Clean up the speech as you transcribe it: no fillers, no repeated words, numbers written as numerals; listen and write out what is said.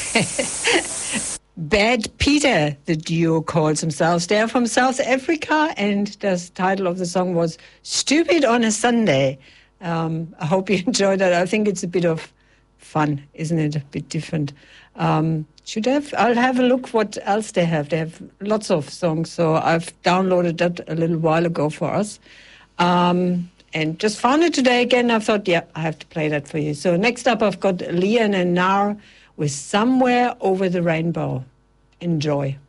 Bad Peter, the duo calls themselves. They're from South Africa, and the title of the song was Stupid on a Sunday. I hope you enjoyed that. I think it's a bit of fun, isn't it? A bit different. I'll have a look what else they have. They have lots of songs, so I've downloaded that a little while ago for us. And just found it today again. I thought, yeah, I have to play that for you. So next up, I've got Leon and Nar with Somewhere Over the Rainbow. Enjoy.